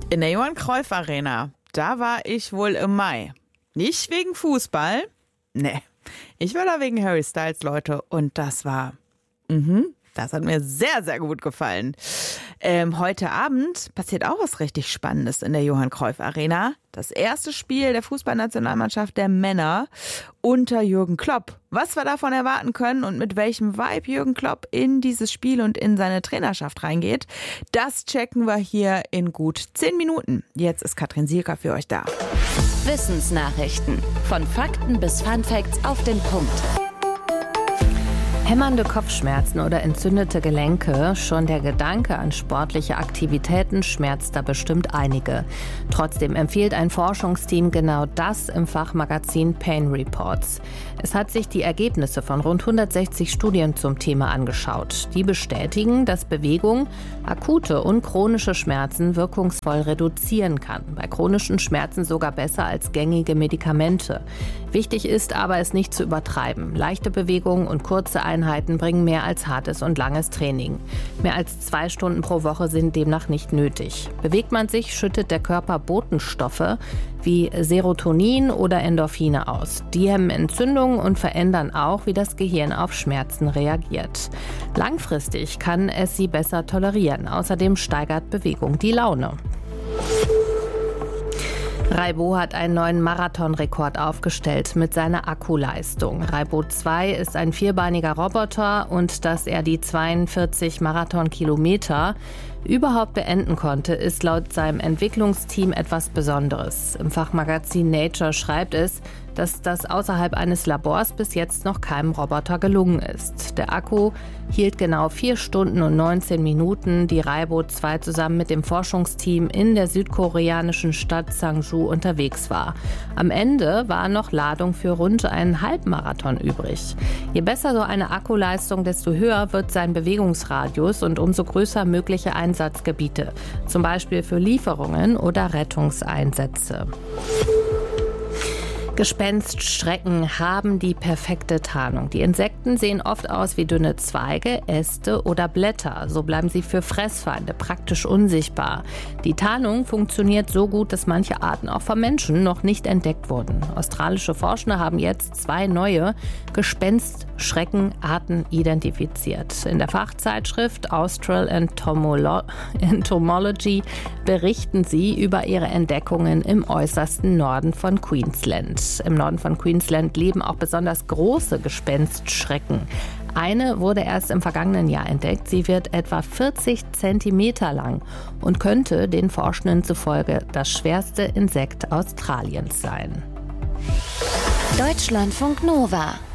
In der Johann Cruyff Arena, da war ich wohl im Mai. Nicht wegen Fußball, nee, ich war da wegen Harry Styles, Leute, und das hat mir sehr, sehr gut gefallen. Heute Abend passiert auch was richtig Spannendes in der Johann Cruyff Arena. Das erste Spiel der Fußballnationalmannschaft der Männer unter Jürgen Klopp. Was wir davon erwarten können und mit welchem Vibe Jürgen Klopp in dieses Spiel und in seine Trainerschaft reingeht, das checken wir hier in gut 10 Minuten. Jetzt ist Katrin Sielker für euch da. Wissensnachrichten. Von Fakten bis Funfacts auf den Punkt. Hämmernde Kopfschmerzen oder entzündete Gelenke, schon der Gedanke an sportliche Aktivitäten schmerzt da bestimmt einige. Trotzdem empfiehlt ein Forschungsteam genau das im Fachmagazin Pain Reports. Es hat sich die Ergebnisse von rund 160 Studien zum Thema angeschaut. Die bestätigen, dass Bewegung akute und chronische Schmerzen wirkungsvoll reduzieren kann. Bei chronischen Schmerzen sogar besser als gängige Medikamente. Wichtig ist aber, es nicht zu übertreiben. Leichte Bewegungen und kurze Einheiten bringen mehr als hartes und langes Training. Mehr als 2 Stunden pro Woche sind demnach nicht nötig. Bewegt man sich, schüttet der Körper Botenstoffe wie Serotonin oder Endorphine aus. Die hemmen Entzündungen und verändern auch, wie das Gehirn auf Schmerzen reagiert. Langfristig kann es sie besser tolerieren. Außerdem steigert Bewegung die Laune. Raibo hat einen neuen Marathonrekord aufgestellt mit seiner Akkuleistung. Raibo 2 ist ein vierbeiniger Roboter und dass er die 42 Marathonkilometer überhaupt beenden konnte, ist laut seinem Entwicklungsteam etwas Besonderes. Im Fachmagazin Nature schreibt es, dass das außerhalb eines Labors bis jetzt noch keinem Roboter gelungen ist. Der Akku hielt genau 4 Stunden und 19 Minuten, die Raibo 2 zusammen mit dem Forschungsteam in der südkoreanischen Stadt Sangju unterwegs war. Am Ende war noch Ladung für rund einen Halbmarathon übrig. Je besser so eine Akkuleistung, desto höher wird sein Bewegungsradius und umso größer mögliche Einsatzgebiete, zum Beispiel für Lieferungen oder Rettungseinsätze. Gespenstschrecken haben die perfekte Tarnung. Die Insekten sehen oft aus wie dünne Zweige, Äste oder Blätter. So bleiben sie für Fressfeinde praktisch unsichtbar. Die Tarnung funktioniert so gut, dass manche Arten auch von Menschen noch nicht entdeckt wurden. Australische Forscher haben jetzt 2 neue Gespenstschreckenarten identifiziert. In der Fachzeitschrift Austral Entomology berichten sie über ihre Entdeckungen im äußersten Norden von Queensland. Im Norden von Queensland leben auch besonders große Gespenstschrecken. Eine wurde erst im vergangenen Jahr entdeckt. Sie wird etwa 40 Zentimeter lang und könnte den Forschenden zufolge das schwerste Insekt Australiens sein. Deutschlandfunk Nova